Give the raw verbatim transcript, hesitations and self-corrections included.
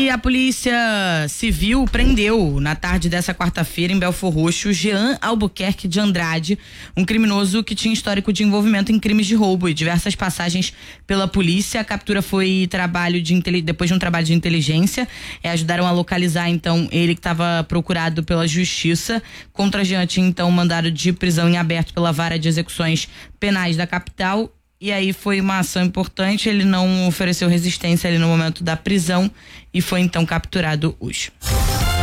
E a Polícia Civil prendeu na tarde dessa quarta-feira em Belfor Roxo Jean Albuquerque de Andrade, um criminoso que tinha histórico de envolvimento em crimes de roubo e diversas passagens pela polícia. A captura foi trabalho de depois de um trabalho de inteligência, é, ajudaram a localizar então ele que estava procurado pela justiça. Contra Jean tinha então mandado de prisão em aberto pela Vara de Execuções Penais da capital. E aí foi uma ação importante, ele não ofereceu resistência ali no momento da prisão e foi então capturado hoje.